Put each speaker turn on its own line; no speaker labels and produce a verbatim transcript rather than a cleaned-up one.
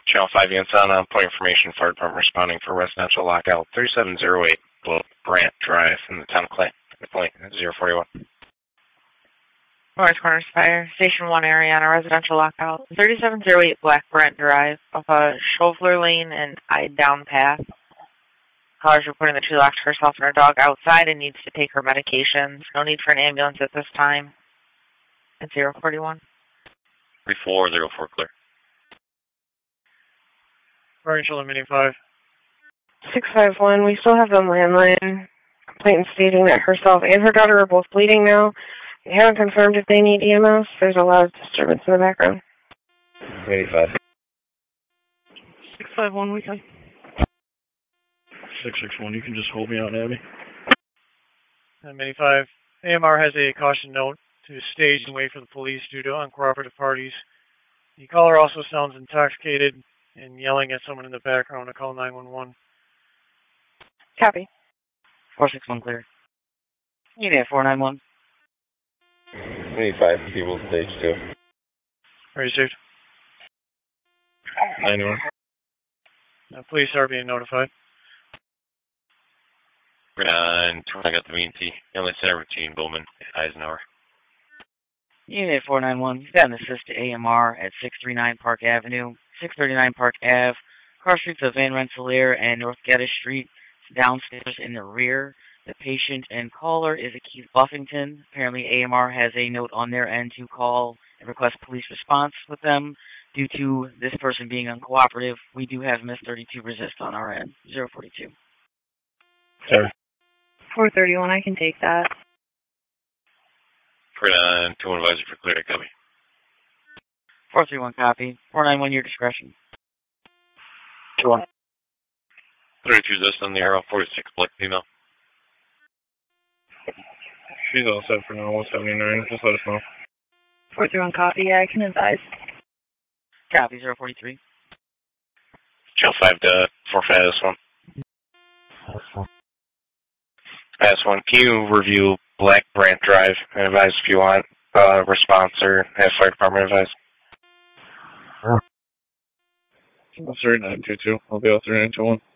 Channel five Anson on point information. Fire department responding for residential lockout thirty-seven oh eight Brant Drive in the town of Clay. Point zero forty-one.
North Corners Fire, Station one area on a residential lockout. thirty-seven oh eight Black Brent Drive off a Schoeffler Lane and Ide Down Path. Caller's reporting that she locked herself and her dog outside and needs to take her medications. No need for an ambulance at this time. At zero forty-one.
three four zero four clear.
Orange limiting five.
six five one, we still have the landline complaint stating that herself and her daughter are both bleeding now. They haven't confirmed if they need E M S. There's a lot of disturbance in the background.
eighty-five.
six five one, we can.
six six one, you can just hold me out, Abby. M eighty-five, A M R has a caution note to stage and wait for the police due to uncooperative parties. The caller also sounds intoxicated and yelling at someone in the background to call nine one one.
Copy.
four six one clear. Unit four nine one.
eighty-five, people stage two.
Are you safe?
ninety-one.
Now, police are being notified.
And I got the V and T. Inlet Center routine, Bowman, Eisenhower.
Unit four nine one, you've got an assist to A M R at six thirty-nine Park Avenue. six thirty-nine Park Ave. Car streets of Van Rensselaer and North Geddes Street. Downstairs in the rear. The patient and caller is a Keith Buffington. Apparently A M R has a note on their end to call and request police response with them. Due to this person being uncooperative, we do have Miss thirty-two resist on our end. zero forty-two.
Sir.
four thirty-one, I can take that.
And two one advisor for clear to copy.
four three one copy. four nine one, your discretion.
two one.
thirty-two resist on the arrow, forty-six black female.
She's all set for now, one seventy-nine. Just let us know.
four three one copy, yeah, I can advise.
Copy, zero forty-three.
Channel five to four five this one. Pass one, can you review Black Brant Drive and advise if you want uh, response or have fire department advise?
Sure. Officer nine two two, I'll be out there nine two one.